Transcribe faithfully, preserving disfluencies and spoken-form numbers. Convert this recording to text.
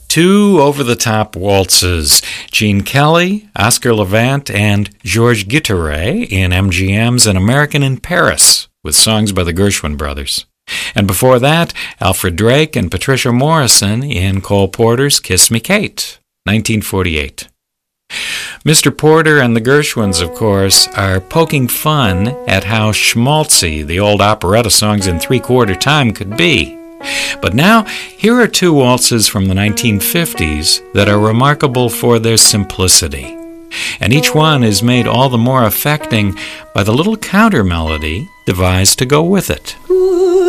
Two over-the-top waltzes, Gene Kelly, Oscar Levant, and Georges Guitteret in M G M's An American in Paris, with songs by the Gershwin brothers. And before that, Alfred Drake and Patricia Morrison in Cole Porter's Kiss Me Kate, nineteen forty-eight. Mister Porter and the Gershwins, of course, are poking fun at how schmaltzy the old operetta songs in three-quarter time could be. But now, here are two waltzes from the nineteen fifties that are remarkable for their simplicity. And each one is made all the more affecting by the little counter melody devised to go with it.